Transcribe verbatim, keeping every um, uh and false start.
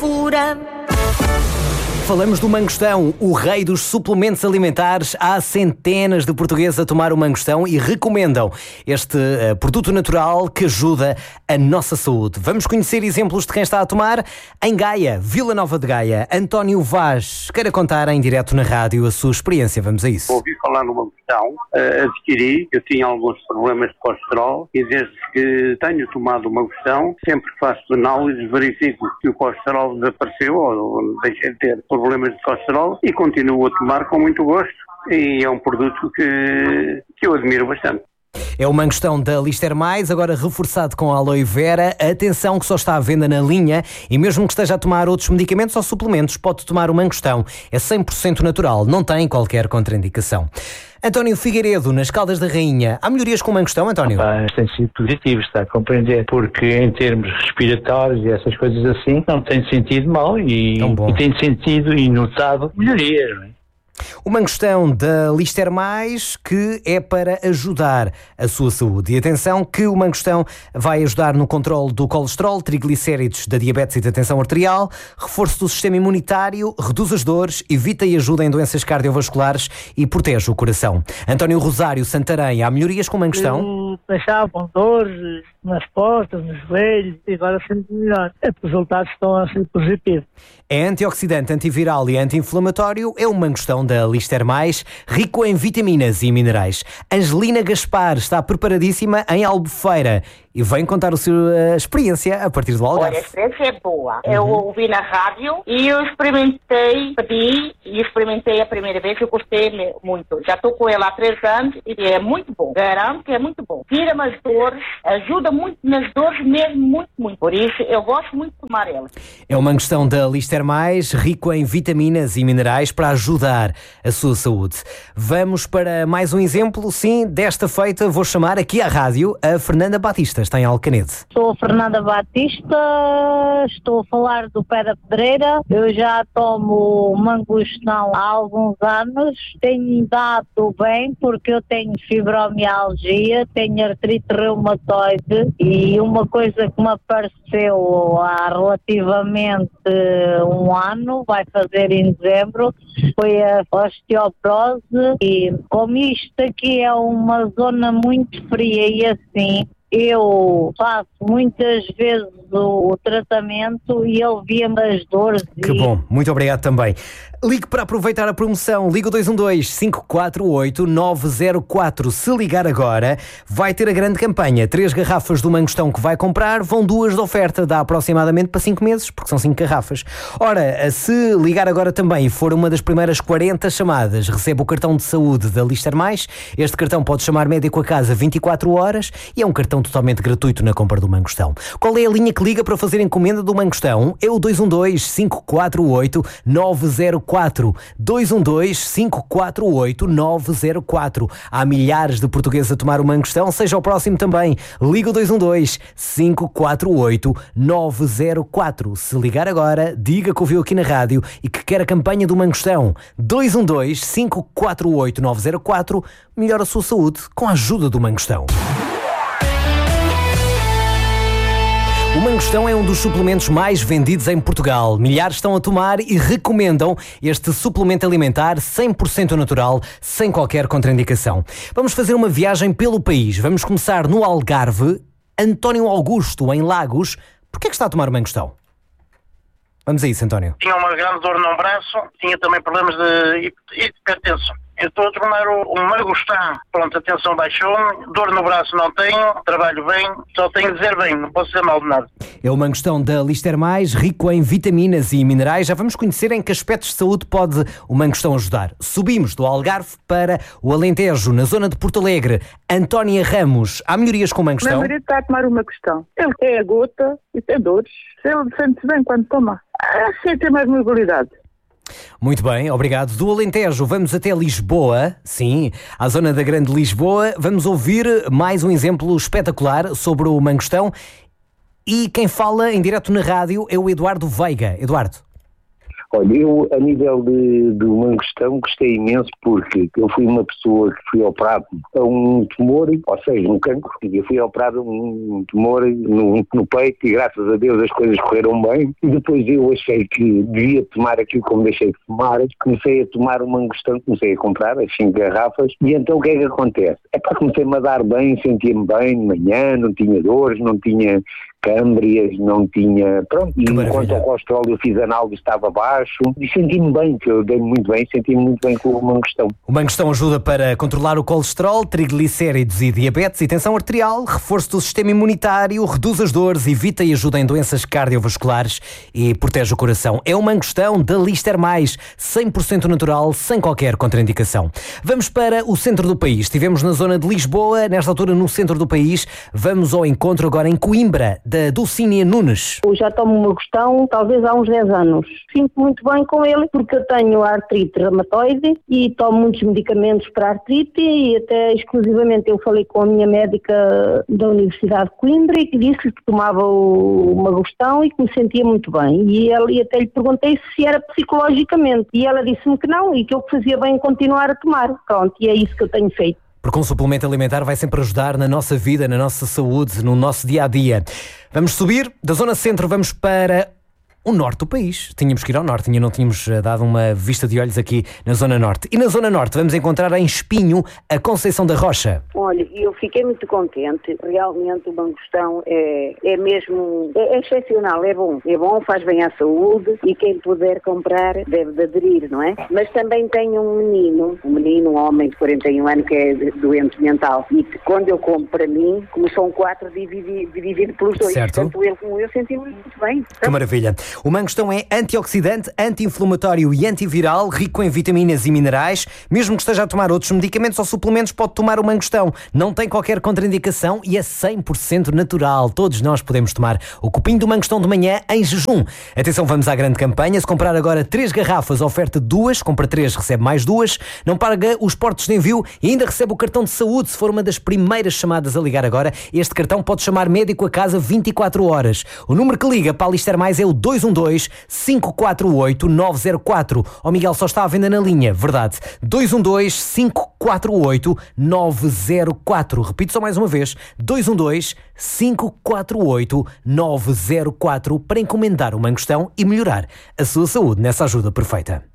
Pura. Falamos do mangostão, o rei dos suplementos alimentares. Há centenas de portugueses a tomar o mangostão e recomendam este uh, produto natural que ajuda a nossa saúde. Vamos conhecer exemplos de quem está a tomar. Em Gaia, Vila Nova de Gaia, António Vaz queira contar em direto na rádio a sua experiência. Vamos a isso. Ouvi falar no mangostão, uh, adquiri, eu tinha alguns problemas de colesterol e desde que tenho tomado o mangostão, sempre que faço análises verifico que o colesterol desapareceu ou deixei de ter problemas de colesterol e continuo a tomar com muito gosto e é um produto que, que eu admiro bastante. É o mangostão da Lister Mais, agora reforçado com aloe vera. Atenção que só está à venda na linha e mesmo que esteja a tomar outros medicamentos ou suplementos, pode tomar o mangostão. É cem por cento natural, não tem qualquer contraindicação. António Figueiredo, nas Caldas da Rainha. Há melhorias com o mangostão, António? Ah, tem sido positivo, está a compreender, porque em termos respiratórios e essas coisas assim, não tem sentido mal e, e tem sentido e notado melhorias, não é? O mangostão da Lister Mais, que é para ajudar a sua saúde. E atenção que o mangostão vai ajudar no controle do colesterol, triglicéridos, da diabetes e da tensão arterial, reforço do sistema imunitário, reduz as dores, evita e ajuda em doenças cardiovasculares e protege o coração. António Rosário, Santarém, há melhorias com o mangostão? Eu deixava com dores nas costas, nos joelhos e agora sinto melhor. Os resultados estão a ser positivos. É antioxidante, antiviral e anti-inflamatório. É o mangostão da Lister Mais, rico em vitaminas e minerais. Angelina Gaspar está preparadíssima em Albufeira e vem contar a sua experiência a partir do Algarve. Olha, a experiência é boa. Uhum. Eu ouvi na rádio e eu experimentei, pedi e experimentei a primeira vez e eu gostei muito. Já estou com ela há três anos e é muito bom. Garanto que é muito bom. Tira-me as dores, ajuda muito nas dores mesmo, muito, muito. Por isso eu gosto muito de tomar ela. É o mangostão da Lister Mais, rico em vitaminas e minerais para ajudar a sua saúde. Vamos para mais um exemplo, sim, desta feita vou chamar aqui à rádio a Fernanda Batista. Está em Alcanede. Sou a Fernanda Batista, estou a falar do Pé da Pedreira. Eu já tomo mangostão há alguns anos. Tenho dado bem porque eu tenho fibromialgia, tenho artrite reumatoide e uma coisa que me apareceu há relativamente um ano, vai fazer em dezembro, foi a osteoporose e como isto aqui é uma zona muito fria e assim, eu faço muitas vezes o, o tratamento e ele via-me as dores. Que e... bom, muito obrigado também. Ligue para aproveitar a promoção. Liga o dois um dois, cinco quatro oito, nove zero quatro. Se ligar agora, vai ter a grande campanha. Três garrafas do mangostão que vai comprar, vão duas de oferta. Dá aproximadamente para cinco meses, porque são cinco garrafas. Ora, se ligar agora também e for uma das primeiras quarenta chamadas, recebe o cartão de saúde da Lister Mais. Este cartão pode chamar médico a casa vinte e quatro horas e é um cartão totalmente gratuito na compra do mangostão. Qual é a linha que liga para fazer encomenda do mangostão? É o dois um dois, cinco quatro oito, nove zero quatro. dois um dois, cinco quatro oito, nove zero quatro. Há milhares de portugueses a tomar o mangostão, seja o próximo também. Liga o dois um dois, cinco quatro oito, nove zero quatro. Se ligar agora, diga que ouviu aqui na rádio e que quer a campanha do mangostão. dois um dois, cinco quatro oito, nove zero quatro. Melhora a sua saúde com a ajuda do mangostão. O mangostão é um dos suplementos mais vendidos em Portugal. Milhares estão a tomar e recomendam este suplemento alimentar cem por cento natural, sem qualquer contraindicação. Vamos fazer uma viagem pelo país. Vamos começar no Algarve. António Augusto, em Lagos. Porquê é que está a tomar o mangostão? Vamos a isso, António. Tinha uma grande dor no braço, tinha também problemas de hipertensão. Eu estou a tomar o, o mangostão. Pronto, a tensão baixou, dor no braço não tenho, trabalho bem, só tenho a dizer bem, não posso dizer mal de nada. É o mangostão da Lister Mais, rico em vitaminas e minerais. Já vamos conhecer em que aspectos de saúde pode o mangostão ajudar. Subimos do Algarve para o Alentejo, na zona de Porto Alegre. Antónia Ramos, há melhorias com o mangostão? Meu marido está a tomar o mangostão. Ele tem a gota e tem dores. Ele sente-se bem quando toma. Assim tem mais mobilidade. Muito bem, obrigado. Do Alentejo vamos até Lisboa, sim, à zona da Grande Lisboa. Vamos ouvir mais um exemplo espetacular sobre o mangostão. E quem fala em direto na rádio é o Eduardo Veiga. Eduardo. Olha, eu a nível de, de mangostão gostei imenso porque eu fui uma pessoa que fui operado a um tumor, ou seja, um cancro, eu fui operado a um tumor no, no peito e graças a Deus as coisas correram bem e depois eu achei que devia tomar aquilo como deixei de tomar, comecei a tomar um mangostão, comecei a comprar as cinco garrafas e então o que é que acontece? É para comecei-me a dar bem, sentia-me bem de manhã, não tinha dores, não tinha câmbrias, não tinha, pronto, e enquanto ao colesterol eu fiz análise estava baixo e senti-me bem, que eu dei-me muito bem, senti-me muito bem com o mangostão. O mangostão ajuda para controlar o colesterol, triglicéridos e diabetes e tensão arterial, reforço do sistema imunitário, reduz as dores, evita e ajuda em doenças cardiovasculares e protege o coração. É o mangostão da Lister Mais, cem por cento natural, sem qualquer contraindicação. Vamos para o centro do país. Estivemos na zona de Lisboa, nesta altura no centro do país. Vamos ao encontro agora em Coimbra, da Dulcínia Nunes. Eu já tomo uma mangostão talvez há uns dez anos. Sinto muito bem com ele porque eu tenho artrite reumatoide e tomo muitos medicamentos para artrite e até exclusivamente eu falei com a minha médica da Universidade de Coimbra e que disse que tomava o mangostão e que me sentia muito bem. E, ela, e até lhe perguntei se era psicologicamente e ela disse-me que não e que eu fazia bem continuar a tomar. Pronto, e é isso que eu tenho feito. Porque um suplemento alimentar vai sempre ajudar na nossa vida, na nossa saúde, no nosso dia-a-dia. Vamos subir, da zona centro vamos para o norte do país. Tínhamos que ir ao norte, ainda não tínhamos dado uma vista de olhos aqui na zona norte. E na zona norte vamos encontrar em Espinho a Conceição da Rocha. Olha, eu fiquei muito contente. Realmente o mangostão é, é mesmo, é, é excepcional, é bom. É bom, faz bem à saúde e quem puder comprar deve de aderir, não é? Mas também tenho um menino, um menino, um homem de quarenta e um anos que é doente mental e que, quando eu compro para mim, como são quatro, dividido, dividido pelos dois. Certo. Tanto ele como eu senti-me muito bem. Que maravilha. O mangostão é antioxidante, anti-inflamatório e antiviral, rico em vitaminas e minerais. Mesmo que esteja a tomar outros medicamentos ou suplementos, pode tomar o mangostão. Não tem qualquer contraindicação e é cem por cento natural. Todos nós podemos tomar o copinho do mangostão de manhã em jejum. Atenção, vamos à grande campanha. Se comprar agora três garrafas, oferta duas. Compra três, recebe mais duas. Não paga os portos de envio e ainda recebe o cartão de saúde se for uma das primeiras chamadas a ligar agora. Este cartão pode chamar médico a casa vinte e quatro horas. O número que liga para a Lister Mais é o dois um dois, cinco quatro oito, nove zero quatro. O Miguel só está à venda na linha, verdade. dois um dois, cinco quatro oito, nove zero quatro. Repito só mais uma vez. dois um dois, cinco quatro oito, nove zero quatro para encomendar o mangostão e melhorar a sua saúde nessa ajuda perfeita.